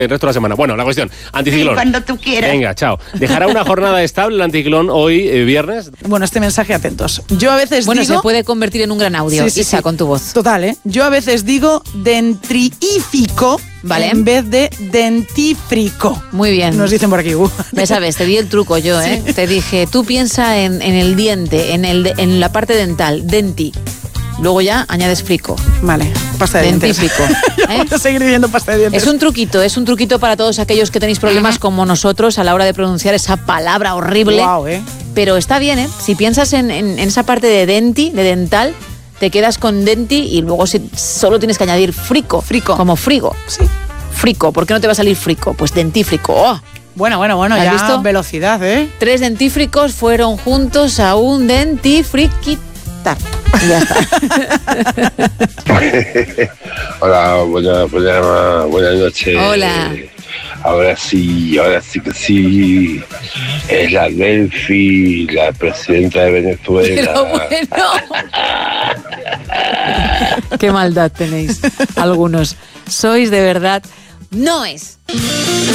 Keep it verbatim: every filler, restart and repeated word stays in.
el resto de la semana. Bueno, la cuestión, anticiclón. Sí, cuando tú quieras. Venga, chao. ¿Dejará una jornada estable el anticiclón hoy, eh, viernes? Bueno, este mensaje, atentos. Yo a veces Bueno, digo... se puede convertir en un gran audio, Sí, sí, Isa, sí. con tu voz. Total, ¿eh? Yo a veces digo dentriífico Vale. en vez de dentífrico. Muy bien. Nos dicen por aquí. Uh. Ya sabes, te di el truco yo, ¿eh? Sí. Te dije, tú piensa en, en el diente, en, el, de- en la parte dental, denti. Luego ya añades frico. Vale, pasta de dientes. Dentífrico, ¿eh? Voy a seguir diciendo pasta de dientes. Es un truquito, es un truquito para todos aquellos que tenéis problemas como nosotros a la hora de pronunciar esa palabra horrible. Guau, ¿eh? Pero está bien, ¿eh? Si piensas en, en- en esa parte de denti, de dental, te quedas con denti y luego si solo tienes que añadir frico. Frico. Como frigo. Sí. Frico. ¿Por qué no te va a salir frico? Pues dentífrico. ¡Oh! Bueno, bueno, bueno, ¿Has ya visto? velocidad, ¿eh? Tres dentífricos fueron juntos a un dentifriquitar. Y ya está. Hola, buenas, buenas, buenas noches. Hola. Ahora sí, ahora sí que sí. Es la Delphi, la presidenta de Venezuela. Pero bueno. Qué maldad tenéis algunos. Sois de verdad. No es.